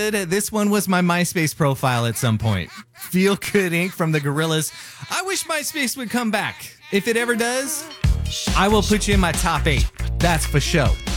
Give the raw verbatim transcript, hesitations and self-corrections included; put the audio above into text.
Good. This one was my MySpace profile at some point. Feel Good Incorporated from the Gorillaz. I wish MySpace would come back. If it ever does, I will put you in my top eight. That's for sure.